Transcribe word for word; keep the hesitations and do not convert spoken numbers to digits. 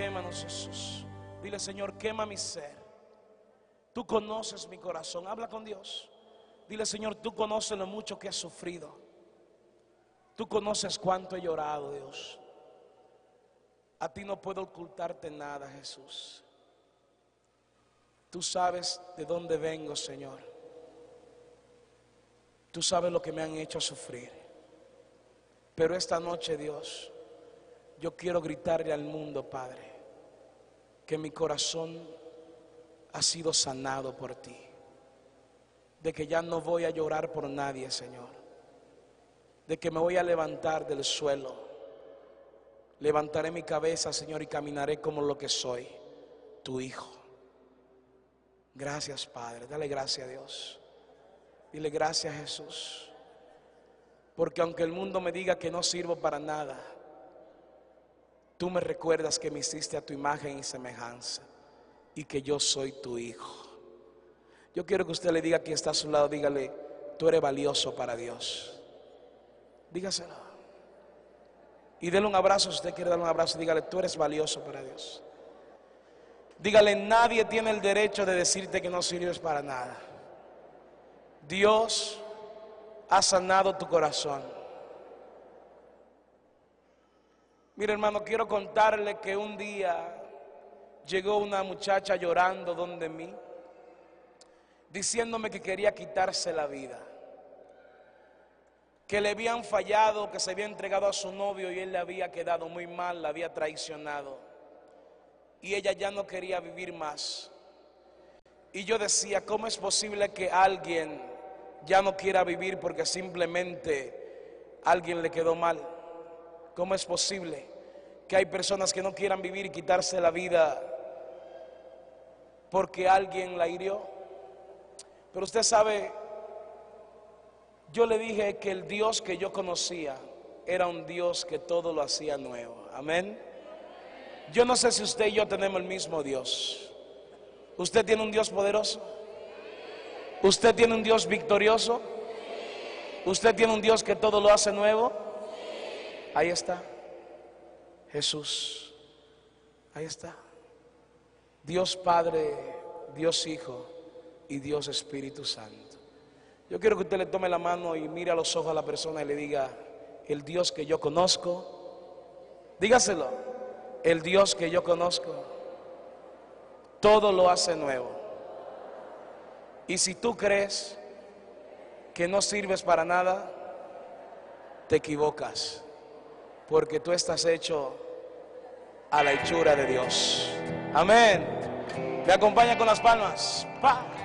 quémanos, Jesús. Dile, Señor, quema mi ser. Tú conoces mi corazón. Habla con Dios. Dile, Señor, tú conoces lo mucho que he sufrido. Tú conoces cuánto he llorado, Dios. A ti no puedo ocultarte nada, Jesús. Tú sabes de dónde vengo, Señor. Tú sabes lo que me han hecho sufrir. Pero esta noche, Dios, yo quiero gritarle al mundo, Padre, que mi corazón ha sido sanado por ti. De que ya no voy a llorar por nadie, Señor. De que me voy a levantar del suelo. Levantaré mi cabeza, Señor, y caminaré como lo que soy, tu hijo. Gracias, Padre. Dale gracias a Dios. Dile gracias, Jesús. Porque aunque el mundo me diga que no sirvo para nada, tú me recuerdas que me hiciste a tu imagen y semejanza y que yo soy tu hijo. Yo quiero que usted le diga a quien está a su lado, dígale, tú eres valioso para Dios. Dígaselo. Y déle un abrazo, si usted quiere darle un abrazo, dígale, tú eres valioso para Dios. Dígale, nadie tiene el derecho de decirte que no sirves para nada. Dios ha sanado tu corazón. Mira, hermano, quiero contarle que un día llegó una muchacha llorando donde mí, diciéndome que quería quitarse la vida, que le habían fallado, que se había entregado a su novio y él le había quedado muy mal, la había traicionado y ella ya no quería vivir más. Y yo decía, ¿cómo es posible que alguien ya no quiera vivir porque simplemente alguien le quedó mal? ¿Cómo es posible que hay personas que no quieran vivir y quitarse la vida porque alguien la hirió? Pero usted sabe, yo le dije que el Dios que yo conocía era un Dios que todo lo hacía nuevo. Amén. Yo no sé si usted y yo tenemos el mismo Dios. ¿Usted tiene un Dios poderoso? ¿Usted tiene un Dios victorioso? ¿Usted tiene un Dios que todo lo hace nuevo? Ahí está Jesús. Ahí está Dios Padre, Dios Hijo y Dios Espíritu Santo. Yo quiero que usted le tome la mano y mire a los ojos a la persona y le diga, el Dios que yo conozco, dígaselo, el Dios que yo conozco, todo lo hace nuevo. Y si tú crees que no sirves para nada, te equivocas, porque tú estás hecho a la hechura de Dios. Amén. Me acompaña con las palmas. ¡Pah!